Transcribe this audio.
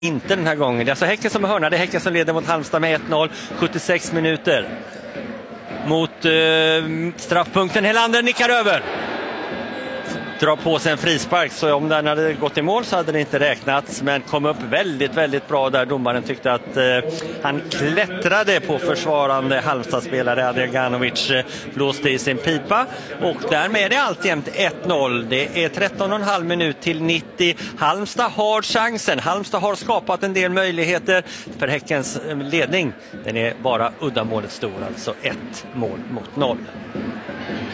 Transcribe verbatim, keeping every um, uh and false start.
Inte den här gången. Det är alltså Häcken som är hörna. Det är Häcken som leder mot Halmstad med ett noll. sjuttiosex minuter. Mot eh, straffpunkten. Helander nickar över. Drar på sig en frispark, så om den hade gått i mål så hade det inte räknats, men kom upp väldigt, väldigt bra där. Domaren tyckte att eh, han klättrade på försvarande Halmstad-spelare. Adrianovic eh, blåste i sin pipa och därmed är det alltjämt ett noll. Det är tretton och en halv minut till nittio. Halmstad har chansen. Halmstad har skapat en del möjligheter för Häckens ledning. Den är bara uddamålet stor, alltså ett mål mot noll.